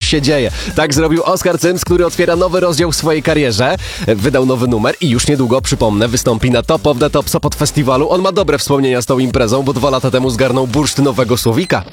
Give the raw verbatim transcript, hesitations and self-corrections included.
się dzieje. Tak zrobił Oskar Cyms, który otwiera nowy rozdział w swojej karierze. Wydał nowy numer i już niedługo, przypomnę, wystąpi na Top of the Top Sopot Festiwalu. On ma dobre wspomnienia z tą imprezą, bo dwa lata temu zgarnął bursztynowego słowika.